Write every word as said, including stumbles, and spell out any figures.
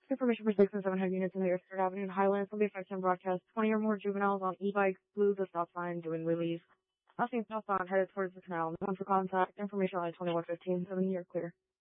Information for six and seven hundred units in the Third Avenue and Highlands will be affected and broadcast. twenty or more juveniles on e-bikes blew the stop sign doing wheelies. Last seen southbound headed towards the canal. No one for contact. Information on twenty-one fifteen, seven, you're clear.